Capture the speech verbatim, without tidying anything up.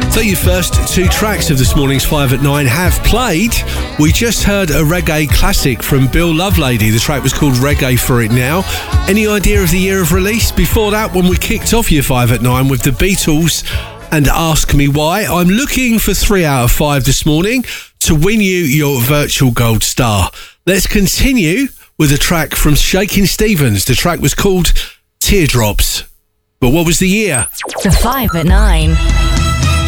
So your first two tracks of this morning's five at nine have played. We just heard a reggae classic from Bill Lovelady. The track was called Reggae For It Now. Any idea of the year of release? Before that, when we kicked off your five at nine with the Beatles and Ask Me Why, I'm looking for three out of five this morning to win you your virtual gold star. Let's continue with a track from Shakin' Stevens. The track was called Teardrops. But what was the year? The five at nine.